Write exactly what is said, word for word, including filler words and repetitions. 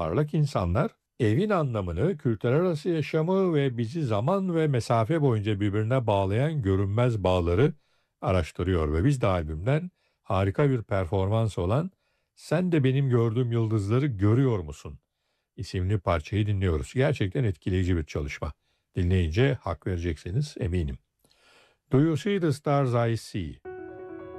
Parlak insanlar evin anlamını, kültürel arası yaşamı ve bizi zaman ve mesafe boyunca birbirine bağlayan görünmez bağları araştırıyor ve biz de albümden harika bir performans olan "Sen de benim gördüğüm yıldızları görüyor musun?" isimli parçayı dinliyoruz. Gerçekten etkileyici bir çalışma. Dinleyince hak vereceksiniz eminim. Do you see the stars I see?